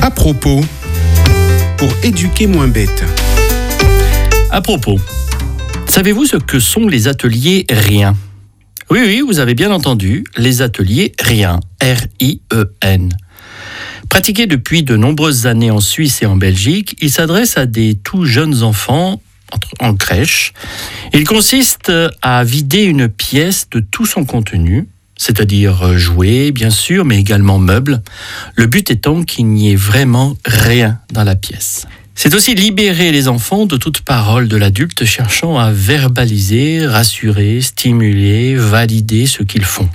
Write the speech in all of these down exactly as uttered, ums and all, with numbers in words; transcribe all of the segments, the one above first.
À propos, pour éduquer moins bête. À propos, savez-vous ce que sont les ateliers rien ? Oui, oui, vous avez bien entendu, les ateliers rien, R I E N. Pratiqués depuis de nombreuses années en Suisse et en Belgique, ils s'adressent à des tout jeunes enfants en crèche. Il consiste à vider une pièce de tout son contenu, c'est-à-dire jouets, bien sûr, mais également meubles, le but étant qu'il n'y ait vraiment rien dans la pièce. C'est aussi libérer les enfants de toute parole de l'adulte cherchant à verbaliser, rassurer, stimuler, valider ce qu'ils font.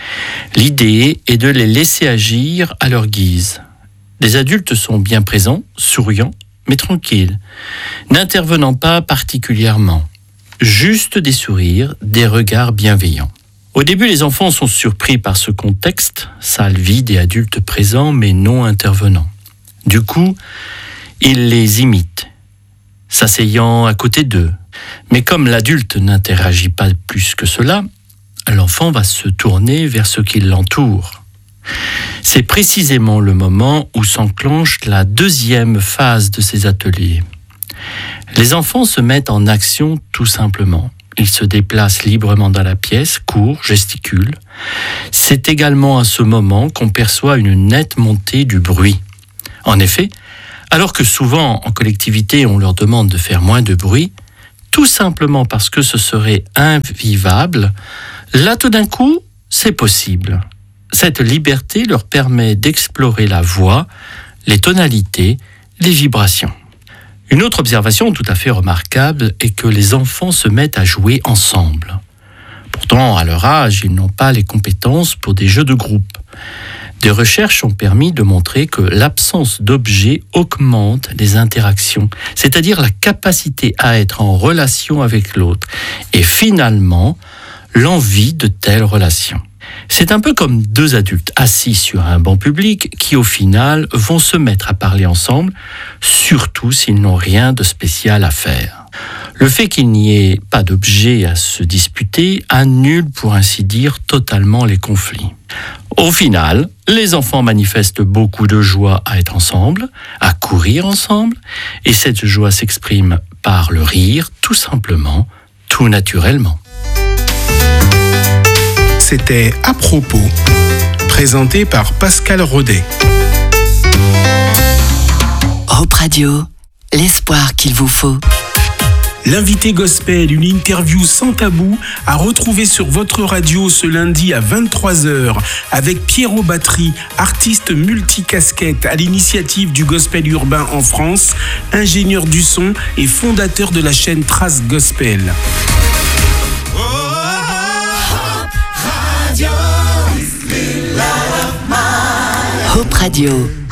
L'idée est de les laisser agir à leur guise. Les adultes sont bien présents, souriants, mais tranquilles, n'intervenant pas particulièrement. Juste des sourires, des regards bienveillants. Au début, les enfants sont surpris par ce contexte, salle vide et adultes présents mais non intervenants. Du coup, ils les imitent, s'asseyant à côté d'eux. Mais comme l'adulte n'interagit pas plus que cela, l'enfant va se tourner vers ce qui l'entoure. C'est précisément le moment où s'enclenche la deuxième phase de ces ateliers. Les enfants se mettent en action tout simplement. Ils se déplacent librement dans la pièce, courent, gesticulent. C'est également à ce moment qu'on perçoit une nette montée du bruit. En effet, alors que souvent en collectivité on leur demande de faire moins de bruit, tout simplement parce que ce serait invivable, là tout d'un coup, c'est possible. Cette liberté leur permet d'explorer la voix, les tonalités, les vibrations. Une autre observation tout à fait remarquable est que les enfants se mettent à jouer ensemble. Pourtant, à leur âge, ils n'ont pas les compétences pour des jeux de groupe. Des recherches ont permis de montrer que l'absence d'objets augmente les interactions, c'est-à-dire la capacité à être en relation avec l'autre, et finalement, l'envie de telles relations. C'est un peu comme deux adultes assis sur un banc public qui, au final, vont se mettre à parler ensemble, surtout s'ils n'ont rien de spécial à faire. Le fait qu'il n'y ait pas d'objet à se disputer annule, pour ainsi dire, totalement les conflits. Au final, les enfants manifestent beaucoup de joie à être ensemble, à courir ensemble, et cette joie s'exprime par le rire, tout simplement, tout naturellement. C'était À propos, présenté par Pascal Rodet. Hope Radio, l'espoir qu'il vous faut. L'invité gospel, une interview sans tabou à retrouver sur votre radio ce lundi à vingt-trois heures avec Pierrot Battery, artiste multicasquette à l'initiative du gospel urbain en France, ingénieur du son et fondateur de la chaîne Trace Gospel. Hope Radio.